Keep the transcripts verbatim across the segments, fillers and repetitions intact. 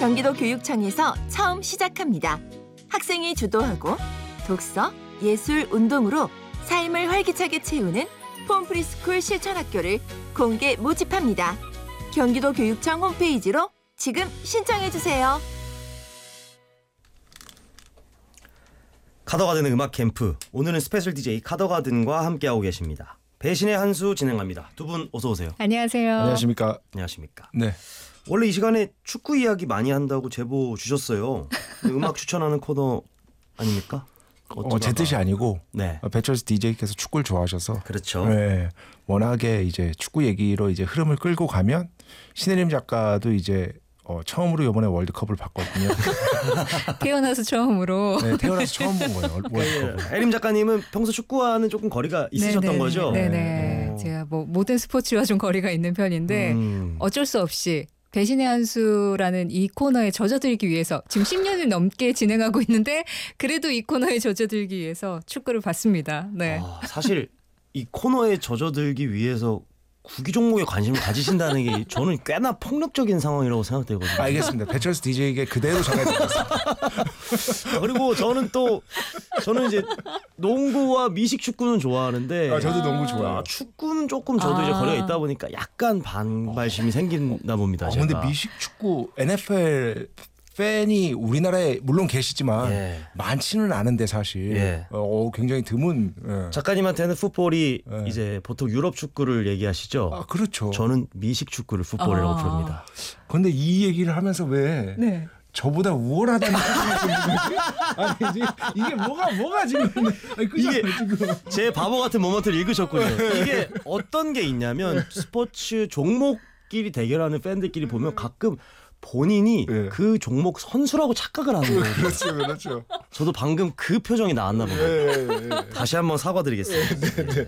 경기도 교육청에서 처음 시작합니다. 학생이 주도하고 독서, 예술, 운동으로 삶을 활기차게 채우는 폼프리스쿨 실천학교를 공개 모집합니다. 경기도 교육청 홈페이지로 지금 신청해주세요. 카더가든의 음악 캠프, 오늘은 스페셜 디제이 카더가든과 함께하고 계십니다. 배신의 한 수 진행합니다. 두 분 어서 오세요. 안녕하세요. 안녕하십니까. 안녕하십니까. 네. 원래 이 시간에 축구 이야기 많이 한다고 제보 주셨어요. 음악 추천하는 코너 아닙니까? 어, 제 뜻이 아니고 네. 배철수 디제이께서 축구를 좋아하셔서 그렇죠. 네, 워낙에 이제 축구 얘기로 이제 흐름을 끌고 가면 신혜림 작가도 이제 어, 처음으로 이번에 월드컵을 봤거든요. 태어나서 처음으로. 네, 태어나서 처음 본 거예요. 월드컵을. 혜림 작가님은 평소 축구와는 조금 거리가 있으셨던 네네, 거죠? 네네. 네. 제가 뭐 모든 스포츠와 좀 거리가 있는 편인데 음. 어쩔 수 없이 배신의 한 수라는 이 코너에 젖어들기 위해서 지금 십 년을 넘게 진행하고 있는데 그래도 이 코너에 젖어들기 위해서 축구를 봤습니다. 네. 아, 사실 이 코너에 젖어들기 위해서 구기 종목에 관심을 가지신다는 게 저는 꽤나 폭력적인 상황이라고 생각되거든요. 알겠습니다. 배철수 디제이에게 그대로 전해드리겠습니다. 그리고 저는 또 저는 이제 농구와 미식 축구는 좋아하는데 아, 저도 농구 좋아해요. 아, 축구는 조금 저도 아. 이제 거리가 있다 보니까 약간 반발심이 생긴다 봅니다. 아, 제가. 근데 미식 축구 엔에프엘 팬이 우리나라에 물론 계시지만 예. 많지는 않은데 사실 예. 어, 굉장히 드문. 예. 작가님한테는 풋볼이 네. 이제 보통 유럽 축구를 얘기하시죠. 아, 그렇죠. 저는 미식 축구를 풋볼이라고 아. 부릅니다. 근데 이 얘기를 하면서 왜 네. 저보다 우월하다는 생각이 드는 거지? 아니 이제 이게 뭐가 뭐가 지금 아니, 그잖아, 이게 지금. 제 바보 같은 모먼트를 읽으셨군요. 이게 어떤 게 있냐면 스포츠 종목끼리 대결하는 팬들끼리 보면 가끔 본인이 네. 그 종목 선수라고 착각을 하는 거예요. 그렇죠, 그렇죠. 저도 방금 그 표정이 나왔나 봅니다. 예, 예, 예. 다시 한번 사과드리겠습니다.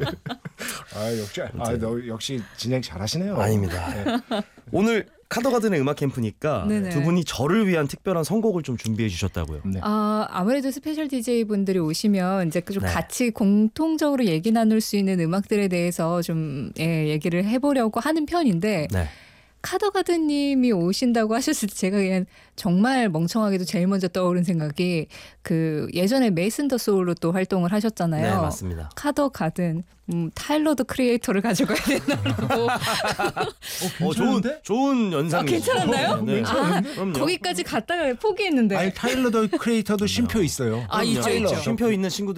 아 역시 아 너 역시 진행 잘하시네요. 아닙니다. 네. 오늘 카더가든의 음악 캠프니까 네네. 두 분이 저를 위한 특별한 선곡을 좀 준비해 주셨다고요. 네. 아, 아무래도 스페셜 디제이 분들이 오시면 이제 좀 네. 같이 공통적으로 얘기 나눌 수 있는 음악들에 대해서 좀 예, 얘기를 해보려고 하는 편인데 네. 카더가든님이 오신다고 하셨을 때 제가 그냥 정말 멍청하게도 제일 먼저 떠오른 생각이 그 예전에 메이슨 더 소울로 또 활동을 하셨잖아요. 네, 맞습니다. 카더가든 음, 타일러 더 크리에이터를 가져가야 되나라고. 어, 좋은 좋은 연상이죠. 아, 괜찮았나요? 네. 아, 그럼요. 거기까지 갔다가 포기했는데. 아니 타일러 더 크리에이터도 쉼표 있어요. 아, 있죠, 그럼요. 있죠. 쉼표 있는 친구들